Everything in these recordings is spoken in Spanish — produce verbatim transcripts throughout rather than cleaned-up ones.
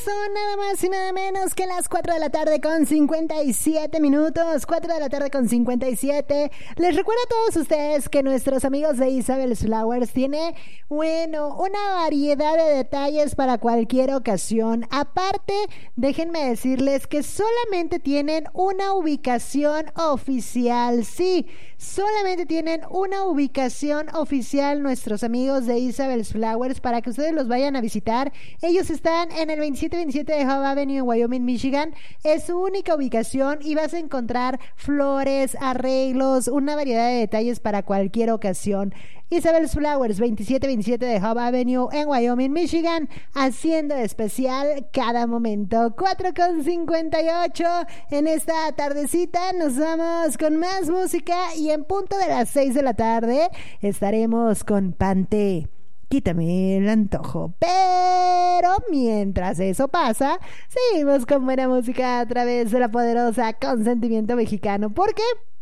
Son nada más y nada menos que las cuatro de la tarde con cincuenta y siete minutos. cuatro de la tarde con cincuenta y siete. Les recuerdo a todos ustedes que nuestros amigos de Isabel's Flowers tiene, bueno, una variedad de detalles para cualquier ocasión. Aparte, déjenme decirles que solamente tienen una ubicación oficial. Sí, solamente tienen una ubicación oficial nuestros amigos de Isabel's Flowers para que ustedes los vayan a visitar. Ellos están en el veintisiete veintisiete de Hub Avenue en Wyoming, Michigan. Es su única ubicación y vas a encontrar flores, arreglos, una variedad de detalles para cualquier ocasión. Isabel's Flowers, veintisiete veintisiete de Hub Avenue en Wyoming, Michigan, haciendo especial cada momento. Cuatro con cincuenta y ocho. En esta tardecita nos vamos con más música y en punto de las seis de la tarde estaremos con Pante. Quítame el antojo. Pero mientras eso pasa, seguimos con buena música a través de la poderosa Consentimiento Mexicano. ¿Por qué?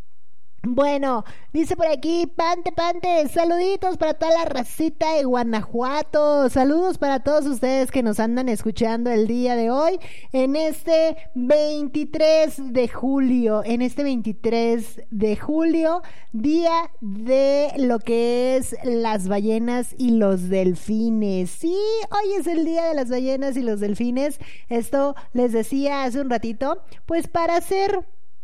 Bueno, dice por aquí, Pante, Pante, saluditos para toda la racita de Guanajuato, saludos para todos ustedes que nos andan escuchando el día de hoy, en este veintitrés de julio, en este veintitrés de julio, día de lo que es las ballenas y los delfines. Sí, hoy es el día de las ballenas y los delfines, esto les decía hace un ratito, pues para hacer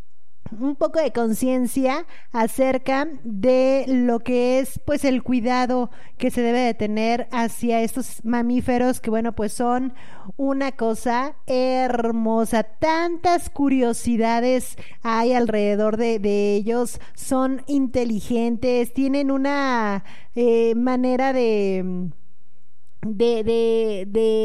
un poco de conciencia acerca de lo que es pues el cuidado que se debe de tener hacia estos mamíferos que bueno pues son una cosa hermosa, tantas curiosidades hay alrededor de, de ellos, son inteligentes, tienen una eh, manera de De, de,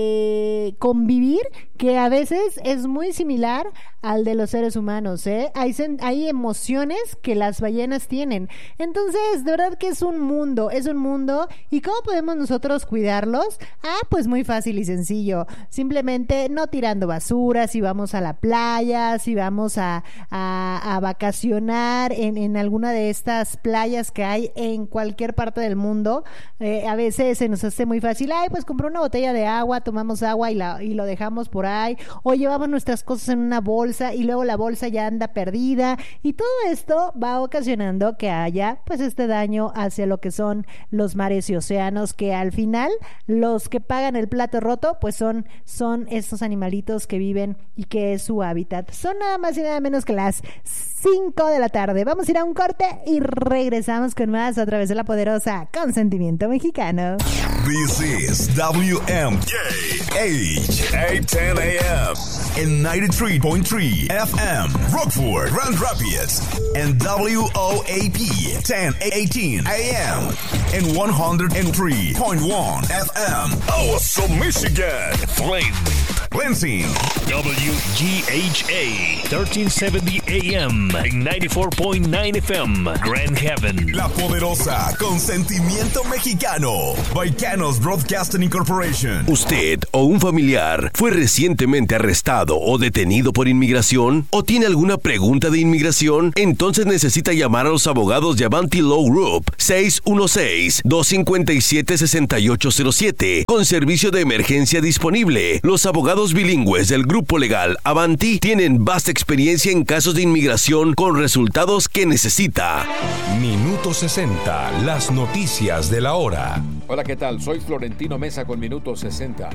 de convivir que a veces es muy similar al de los seres humanos, ¿eh? Hay, hay emociones que las ballenas tienen. Entonces, de verdad que es un mundo, es un mundo. ¿Y cómo podemos nosotros cuidarlos? Ah, pues muy fácil y sencillo. Simplemente no tirando basura, si vamos a la playa, si vamos a, a, a vacacionar en, en alguna de estas playas que hay en cualquier parte del mundo. Eh, a veces se nos hace muy fácil, ay, pues compró una botella de agua, tomamos agua y, la, y lo dejamos por ahí, o llevamos nuestras cosas en una bolsa y luego la bolsa ya anda perdida, y todo esto va ocasionando que haya pues este daño hacia lo que son los mares y océanos, que al final los que pagan el plato roto pues son, son estos animalitos que viven y que es su hábitat. Son nada más y nada menos que las cinco de la tarde. Vamos a ir a un corte y regresamos con más a través de la poderosa Consentimiento Mexicano. This is W M K H eight ten A M and ninety-three point three F M Rockford, Grand Rapids, and W O A P ten eighteen A M and one hundred three point one F M Awesome, Michigan. Flame Lansing, W G H A thirteen seventy A M and ninety-four point nine F M Grand Haven. La poderosa Consentimiento Mexicano. Baicanos Broadcasting Incorporation. ¿Usted o un familiar fue recientemente arrestado o detenido por inmigración? ¿O tiene alguna pregunta de inmigración? Entonces necesita llamar a los abogados de Avanti Law Group seis uno seis, dos cinco siete, seis ocho cero siete con servicio de emergencia disponible. Los abogados bilingües del grupo legal Avanti tienen vasta experiencia en casos de inmigración con resultados que necesita. Minuto sesenta, las noticias de la hora. Hola, ¿qué tal? Soy Florentino Mesa con Minuto sesenta.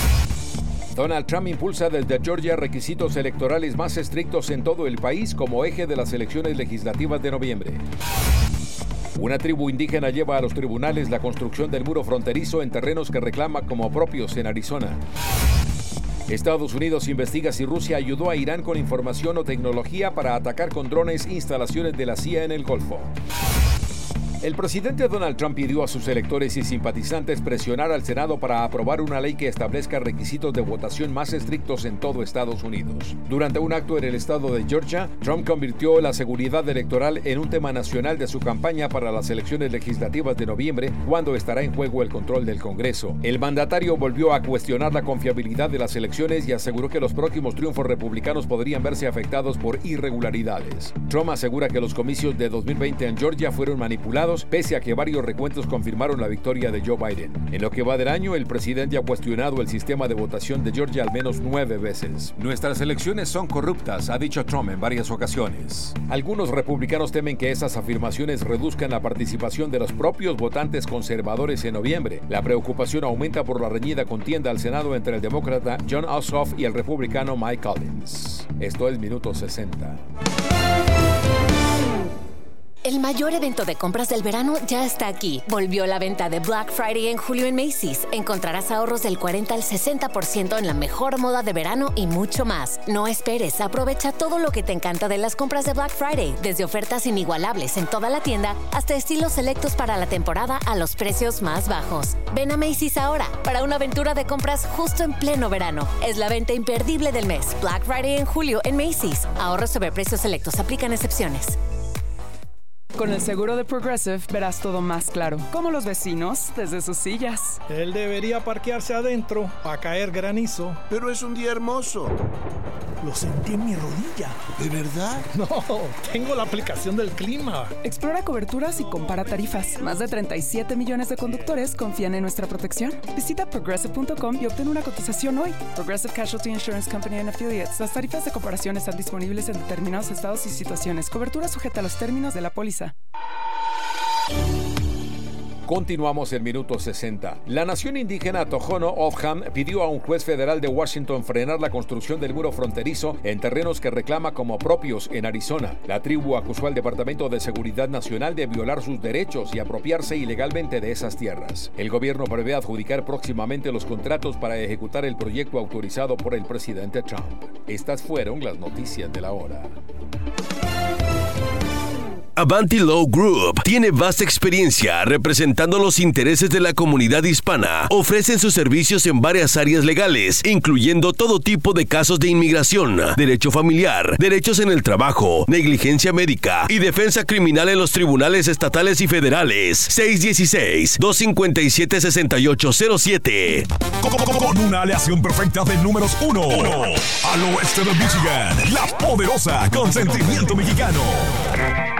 Donald Trump impulsa desde Georgia requisitos electorales más estrictos en todo el país como eje de las elecciones legislativas de noviembre. Una tribu indígena lleva a los tribunales la construcción del muro fronterizo en terrenos que reclama como propios en Arizona. Estados Unidos investiga si Rusia ayudó a Irán con información o tecnología para atacar con drones instalaciones de la C I A en el Golfo. El presidente Donald Trump pidió a sus electores y simpatizantes presionar al Senado para aprobar una ley que establezca requisitos de votación más estrictos en todo Estados Unidos. Durante un acto en el estado de Georgia, Trump convirtió la seguridad electoral en un tema nacional de su campaña para las elecciones legislativas de noviembre, cuando estará en juego el control del Congreso. El mandatario volvió a cuestionar la confiabilidad de las elecciones y aseguró que los próximos triunfos republicanos podrían verse afectados por irregularidades. Trump asegura que los comicios de dos mil veinte en Georgia fueron manipulados estados, pese a que varios recuentos confirmaron la victoria de Joe Biden. En lo que va del año, el presidente ha cuestionado el sistema de votación de Georgia al menos nueve veces. Nuestras elecciones son corruptas, ha dicho Trump en varias ocasiones. Algunos republicanos temen que esas afirmaciones reduzcan la participación de los propios votantes conservadores en noviembre. La preocupación aumenta por la reñida contienda al Senado entre el demócrata Jon Ossoff y el republicano Mike Collins. Esto es Minuto sesenta. El mayor evento de compras del verano ya está aquí. Volvió la venta de Black Friday en julio en Macy's. Encontrarás ahorros del cuarenta al sesenta por ciento en la mejor moda de verano y mucho más. No esperes, aprovecha todo lo que te encanta de las compras de Black Friday, desde ofertas inigualables en toda la tienda hasta estilos selectos para la temporada a los precios más bajos. Ven a Macy's ahora para una aventura de compras justo en pleno verano. Es la venta imperdible del mes. Black Friday en julio en Macy's. Ahorros sobre precios selectos. Aplican excepciones. Con el seguro de Progressive verás todo más claro, como los vecinos desde sus sillas. Él debería parquearse adentro para caer granizo. Pero es un día hermoso. Lo sentí en mi rodilla. ¿De verdad? No, tengo la aplicación del clima. Explora coberturas y compara tarifas. Más de treinta y siete millones de conductores confían en nuestra protección. Visita progressive punto com y obtén una cotización hoy. Progressive Casualty Insurance Company and Affiliates. Las tarifas de comparación están disponibles en determinados estados y situaciones. Cobertura sujeta a los términos de la póliza. Continuamos en Minuto sesenta. La nación indígena Tohono O'odham pidió a un juez federal de Washington frenar la construcción del muro fronterizo en terrenos que reclama como propios en Arizona. La tribu acusó al Departamento de Seguridad Nacional de violar sus derechos y apropiarse ilegalmente de esas tierras. El gobierno prevé adjudicar próximamente los contratos para ejecutar el proyecto autorizado por el presidente Trump. Estas fueron las noticias de la hora. Avanti Law Group tiene vasta experiencia representando los intereses de la comunidad hispana. Ofrecen sus servicios en varias áreas legales, incluyendo todo tipo de casos de inmigración, derecho familiar, derechos en el trabajo, negligencia médica y defensa criminal en los tribunales estatales y federales. seis uno seis, dos cinco siete, seis ocho cero siete. Con una aleación perfecta de números uno. Al oeste de Michigan, la poderosa Consentimiento Mexicano.